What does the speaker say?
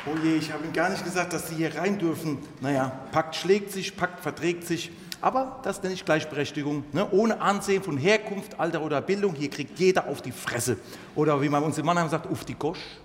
Oh je, ich habe Ihnen gar nicht gesagt, dass Sie hier rein dürfen. Naja, Pakt schlägt sich, Pakt verträgt sich. Aber das nenne ich Gleichberechtigung. Ne? Ohne Ansehen von Herkunft, Alter oder Bildung. Hier kriegt jeder auf die Fresse. Oder wie man uns in Mannheim sagt, auf die Gosch.